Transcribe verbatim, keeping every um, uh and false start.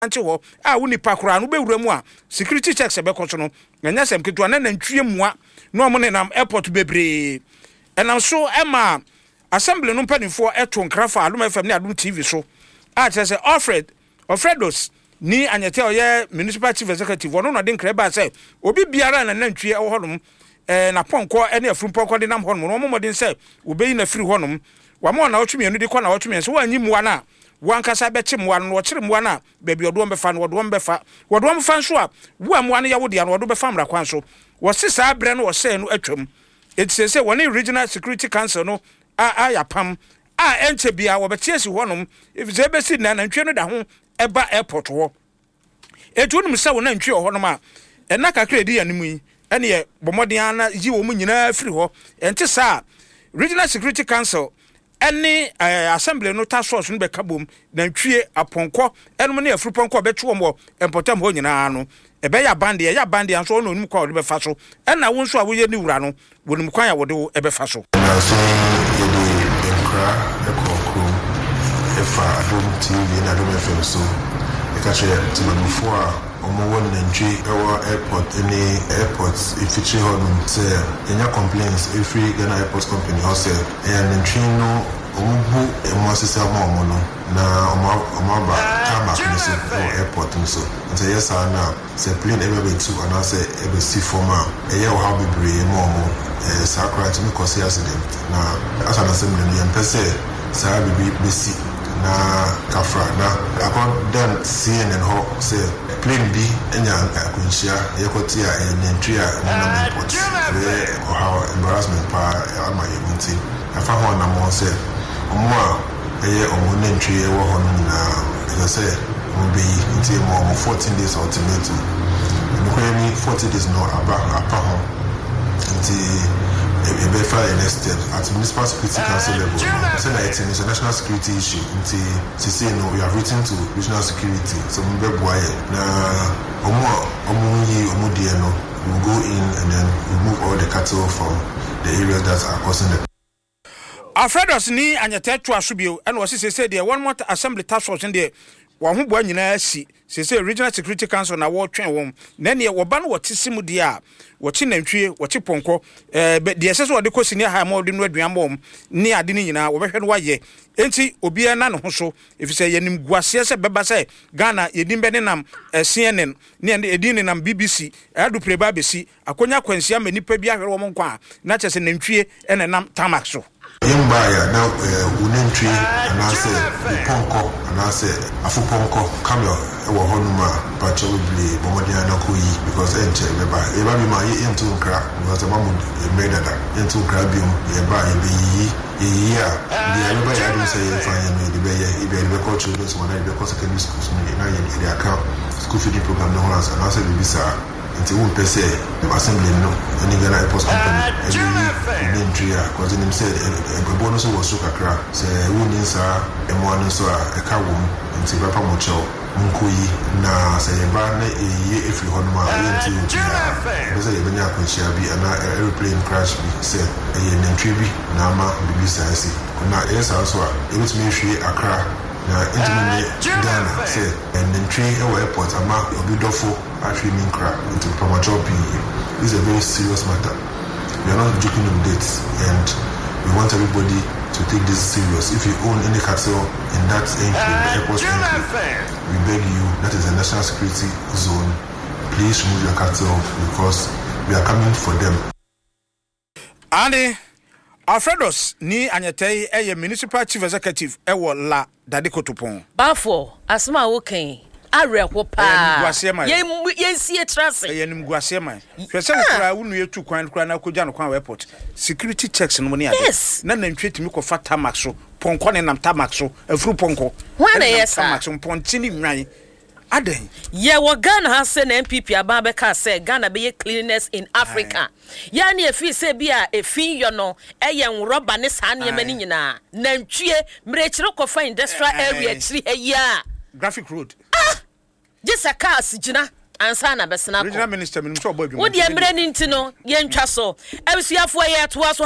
anti ho a wo nipa kora no bewura mu a security checks e be koso no nya sem ketu na nantwie mua no mo ne nam airport bebre enam so ema assembly no mpanifo eto nkrafa Adom F M ne Adom T V so a chese Alfred Alfredos ni anyete oye municipal chief executive wono no de nkra ba say obi biara na nantwie e wo honom eh na ponko ene afrumponko de nam honom no mo modin say obeyi na free honom wa mo na otwemi anu de kwa na otwemi so wanyi muwa na wankasa beche muwa no wo kire muwa na bebi odo mbefa no odo mbefa odo mfa nso a wo muwa no ya wo de no odo befa mra kwan so wo sisa abre no wo say no atwam it say say one regional security council no a ayapam a enche bia wo beche si honom if ze besi na nantwe no da ho eba airport ho etu num se wo nantwe ho honom a ena kakra di yanemu yi ene ye bomodian na yi wo mu nyina firi ho ente sa regional security council any uh, assembly no task force no be kabom na ntwie aponko enum na afruponko be two mo empotam ho nyina no e be ya bande ya bande anso no onum kwa wo be fa so ena wo nso a wo ye ni wura no wonum kwan ya wo de e be fa so na so ye de enkra e kokro e fa Adom T V na Adom F M so e ka che timamfo a omo won nantwi ewo airport any airport ifichi honum say enya complaints every Ghana Airport Company ho say e nantwi no omubu emo sisa mo mo no na omo omo ba kama kunisi airport so nti yes na say plane ever be two and say ebe si forma e ye wo ha bebre mo mo eh sakra to me cause accident na asa na assembly no yempese sa bibi besi na kafra na akon dan C N N ho say plane B enya akunshia yekoti a nantwi a na import we o how embarrassment pa ama yemunti afa ho na mo say omo a eye omo nantwi e wo ho na e say mo be nti mo mo fourteen days ultimatum no kwemi forty days no aba apa ho nti e be file in step at municipal security council level say na it's a national security issue nti say no we have written to regional security so we be boy na omo omo yi omo die no we go in and then remove all the cattle from the areas that are causing the Alfredos ni anyete to asubio and was say say there one more assembly task force in there wa ho bo nyina si say say regional security council na wo twen won na ne wo ba no wotisimu dia a wo chi nantwie wo chi ponko eh de ese so wo de ko senior high mo de no aduan bom ne ade ni nyina wo behwe no waye enti obi na ne ho so if say yanim guase se beba say Ghana yedim be ne nam C N N ne edin ne nam B B C adu preba besi akonya kwansia manipa bi ahwere wo mo nkwa na chese nantwie ene nam tamak so Yembaya now unentry and I say ponko and I say afuponko come ewo honuma pacho bibli bomodian na koyi because enche beba eba bi ma ye ento nkra because mamu made that ento nkra biom eba ebe yi yi a the eba ya do say fine no the be ye ebe be culture those one ebe because secondary schools no na ye the account school feeding program no has and I say bibisa nti won pese the assembly no any Ghana Airport Company every entry because him said e bonus was so kakra say won insa e mo anu so e ka wo nti papa mo cho nkoyi na say e ba na e ye efri hono ma e nti nti because e benya akwanhia bi ana airplane crash bi say e ye nantwi bi na ma bibi sai si na e sa so a e bitumi hwie akra na intimate Ghana say and then train our airport ama obidofo actually mean crap into premature P. This is a very serious matter. We are not joking with dates and we want everybody to take this serious. If you own any cattle in that entry, the airport entry, we beg you, that is a national security zone, please remove your cattle because we are coming for them. Andy Alfredos ni anyetei eye municipal chief executive ewo la dadikotopon bafo asma woken areho pa ye ye sie trase ye nim guase man hwese nkra wunu yetu kwan kra na kogya no kwan airport security checks no ni ade na na ntwetimi ko fa tamak so ponko ne nam tamak so afuru ponko wana yesa tamak so ponti ni nwan aden ye wo Ghana ha se na M P P aba be ka se Ghana be ye cleanliness in Africa ya na efi se bia efi yo no eye nroba ne sa na yema ni nyina na ntwie mrekire ko fa industrial area chiri heya graphic road ah jesa cars gina ansa na besena ko regional minister minimso obo adwuma wo de mre ni ntino ye ntwa so ebisuafo ye to aso